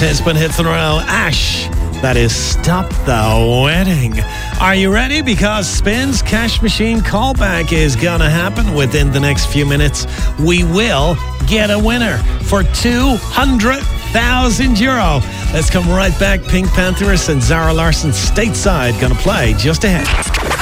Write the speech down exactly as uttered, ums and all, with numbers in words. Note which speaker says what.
Speaker 1: ten spin hits in a row. Ash, that is Stop the Wedding. Are you ready? Because Spin's Cash Machine callback is gonna happen within the next few minutes. We will get a winner for two hundred thousand euro. Let's come right back. Pink Panthers and Zara Larsson stateside gonna play just ahead.